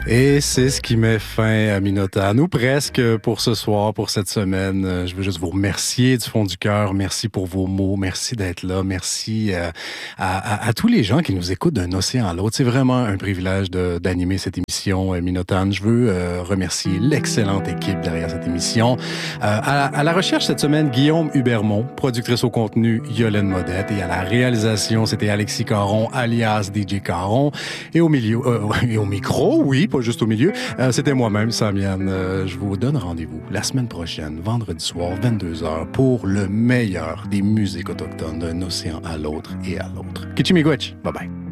Et c'est ce qui met fin à Minotaur, ou presque, pour ce soir, pour cette semaine. Je veux juste vous remercier du fond du cœur. Merci pour vos mots. Merci d'être là. Merci à tous les gens qui nous écoutent d'un océan à l'autre. C'est vraiment un privilège d'animer cette émission, Minotaur. Je veux remercier l'excellente équipe derrière cette émission. À la recherche cette semaine, Guillaume Hubermont, productrice au contenu, Yolène Modette, et à la réalisation, c'était Alexis Caron, alias DJ Caron, et au milieu, et au micro, oui, pas juste au milieu, c'était moi-même, Samian. Je vous donne rendez-vous la semaine prochaine, vendredi soir, 22h, pour le meilleur des musiques autochtones d'un océan à l'autre et à l'autre. Kichimigwech, bye bye.